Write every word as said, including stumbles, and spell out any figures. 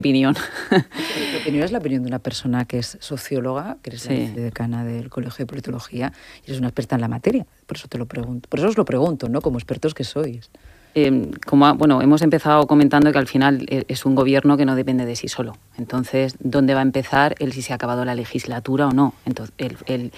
opinión. Tu opinión es la opinión de una persona que es socióloga, que eres Sí. la decana del Colegio de Politología y eres una experta en la materia. Por eso te lo pregunto. Por eso os lo pregunto, ¿no? Como expertos que sois. Eh, como bueno, hemos empezado comentando que al final es un gobierno que no depende de sí solo. Entonces, ¿dónde va a empezar el si se ha acabado la legislatura o no? Entonces, el, el,